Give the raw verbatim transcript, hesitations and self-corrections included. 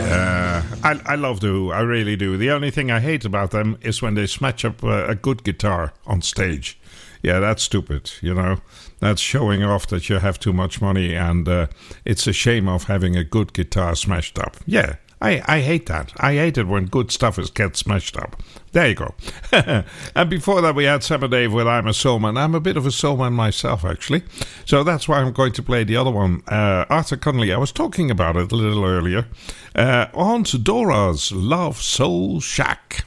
Uh, I, I love The Who, I really do. The only thing I hate about them is when they smash up uh, a good guitar on stage. Yeah, that's stupid, you know. That's showing off that you have too much money, and uh, it's a shame of having a good guitar smashed up. Yeah, I, I hate that. I hate it when good stuff is gets smashed up. There you go. And before that we had Sam and Dave with I'm a Soulman. I'm a bit of a soulman myself, actually. So that's why I'm going to play the other one. Uh, Arthur Conley, I was talking about it a little earlier. Uh, Hans Dora's Love Soul Shack.